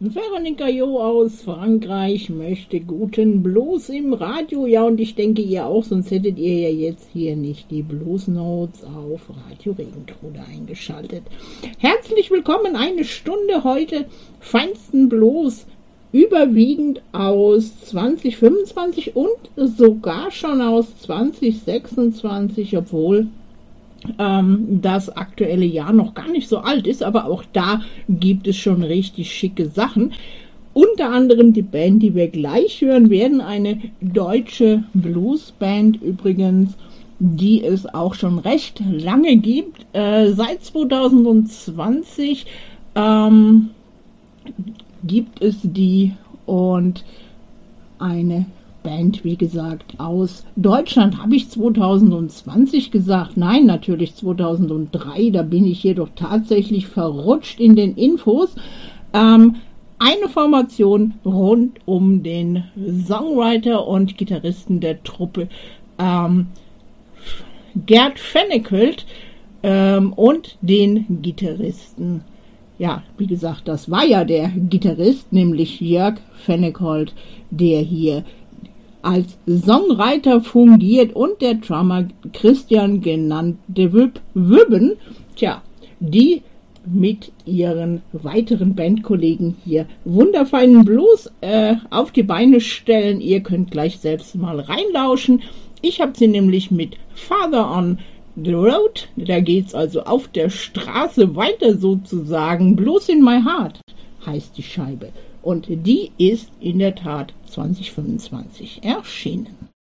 Veronika Jo aus Frankreich möchte guten Blues im Radio. Ja, und ich denke ihr auch, sonst hättet ihr ja jetzt hier nicht die Blues Notes auf Radio Regentrude eingeschaltet. Herzlich willkommen, eine Stunde heute feinsten Blues, überwiegend aus 2025 und sogar schon aus 2026, obwohl das aktuelle Jahr noch gar nicht so alt ist, aber auch da gibt es schon richtig schicke Sachen. Unter anderem die Band, die wir gleich hören werden, eine deutsche Bluesband übrigens, die es auch schon recht lange gibt. Seit 2020 gibt es die, und eine Band, wie gesagt, aus Deutschland. Habe ich 2020 gesagt? Nein, natürlich 2003. Da bin ich jedoch tatsächlich verrutscht in den Infos. Eine Formation rund um den Songwriter und Gitarristen der Truppe Gerd Fennekelt und den Gitarristen. Ja, wie gesagt, das war ja der Gitarrist, nämlich Jörg Fennekelt, der hier als Songwriter fungiert, und der Drummer Christian, genannt de Wübben, die mit ihren weiteren Bandkollegen hier wunderfeinen Blues auf die Beine stellen. Ihr könnt gleich selbst mal reinlauschen. Ich habe sie nämlich mit Father on the Road, da geht's also auf der Straße weiter sozusagen. Blues in my heart heißt die Scheibe. Und die ist in der Tat 2025 erschienen.